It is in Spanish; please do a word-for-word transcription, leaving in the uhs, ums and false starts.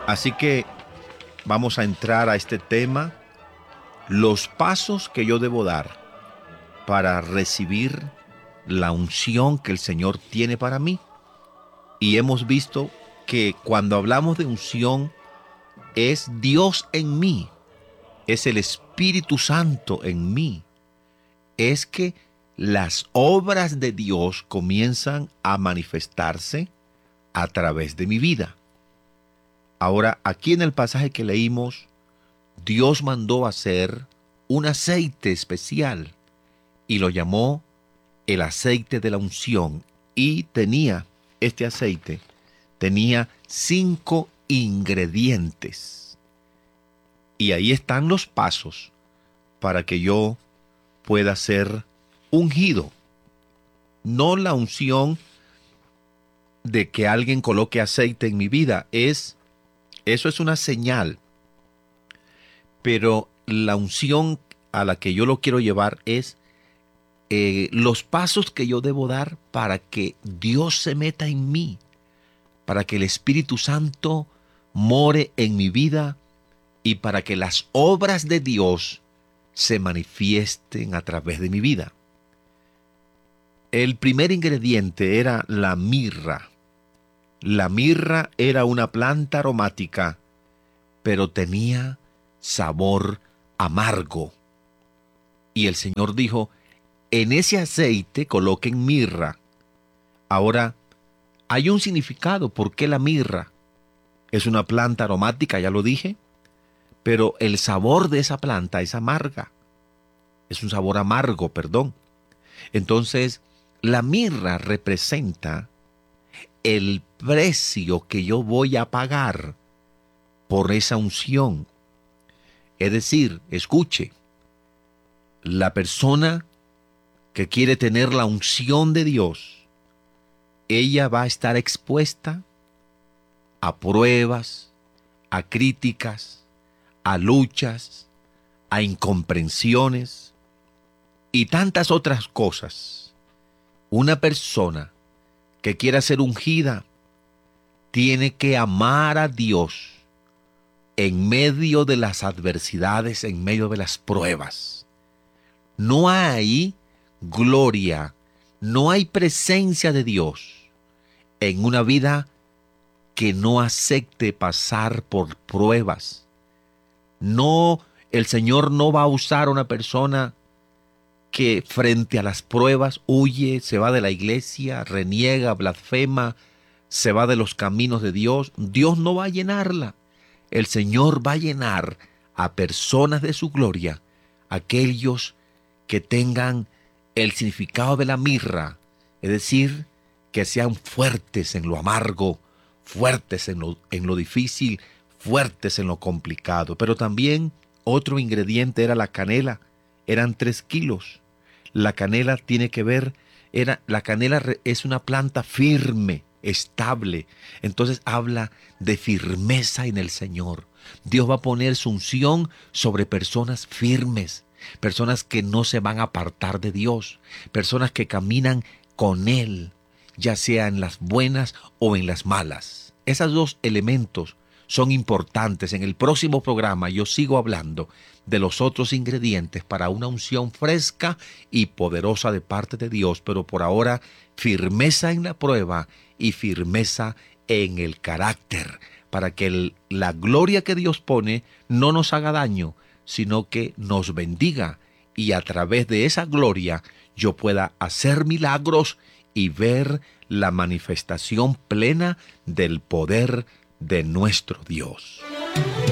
Así que vamos a entrar a este tema, los pasos que yo debo dar para recibir la unción que el Señor tiene para mí. Y hemos visto que cuando hablamos de unción, es Dios en mí, es el Espíritu Santo en mí, es que las obras de Dios comienzan a manifestarse a través de mi vida. Ahora, aquí en el pasaje que leímos, Dios mandó hacer un aceite especial y lo llamó el aceite de la unción. Y tenía, este aceite, tenía cinco ingredientes. Y ahí están los pasos para que yo pueda ser ungido. No la unción de que alguien coloque aceite en mi vida, es, eso es una señal. Pero la unción a la que yo lo quiero llevar es eh, los pasos que yo debo dar para que Dios se meta en mí, para que el Espíritu Santo more en mi vida y para que las obras de Dios se manifiesten a través de mi vida. El primer ingrediente era la mirra. La mirra era una planta aromática, pero tenía sabor amargo. Y el Señor dijo, en ese aceite coloquen mirra. Ahora, hay un significado. ¿Por qué la mirra? Es una planta aromática, ya lo dije, pero el sabor de esa planta es amarga. Es un sabor amargo, perdón. Entonces, la mirra representa el precio que yo voy a pagar por esa unción. Es decir, escuche, la persona que quiere tener la unción de Dios, ella va a estar expuesta a pruebas, a críticas, a luchas, a incomprensiones y tantas otras cosas. Una persona que quiera ser ungida tiene que amar a Dios en medio de las adversidades, en medio de las pruebas. No hay gloria, no hay presencia de Dios en una vida que no acepte pasar por pruebas. No, el Señor no va a usar a una persona que frente a las pruebas huye, se va de la iglesia, reniega, blasfema, se va de los caminos de Dios. Dios no va a llenarla. El Señor va a llenar a personas de su gloria, aquellos que tengan el significado de la mirra, es decir, que sean fuertes en lo amargo, fuertes en lo, en lo difícil, fuertes en lo complicado. Pero también otro ingrediente era la canela. Eran tres kilos. La canela tiene que ver, era, la canela es una planta firme, estable. Entonces habla de firmeza en el Señor. Dios va a poner su unción sobre personas firmes, personas que no se van a apartar de Dios, personas que caminan con Él, ya sea en las buenas o en las malas. Esos dos elementos son importantes. En el próximo programa yo sigo hablando de los otros ingredientes para una unción fresca y poderosa de parte de Dios, pero por ahora firmeza en la prueba y firmeza en el carácter, para que el, la gloria que Dios pone no nos haga daño, sino que nos bendiga y a través de esa gloria yo pueda hacer milagros y ver la manifestación plena del poder de nuestro Dios.